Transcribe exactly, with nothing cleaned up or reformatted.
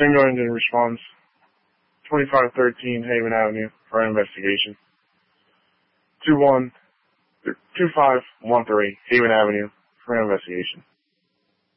Single engine response. twenty-five thirteen Haven Avenue for an investigation. two one two five one three Haven Avenue for an investigation.